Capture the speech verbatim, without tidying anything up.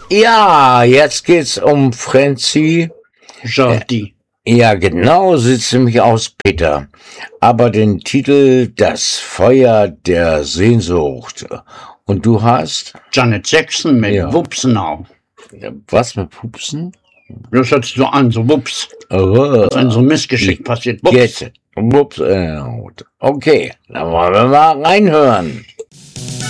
Ja, jetzt geht's um Francie. Jordi. Ja, genau, sieht nämlich aus, Peter. Aber den Titel Das Feuer der Sehnsucht. Und du hast? Janet Jackson mit Ja. Wups Now. Was mit Pupsen? Das hört sich so an, so Wups. Oh, Wenn so ein Missgeschick passiert. Wups. Get it. Wups out. Okay, dann wollen wir mal reinhören.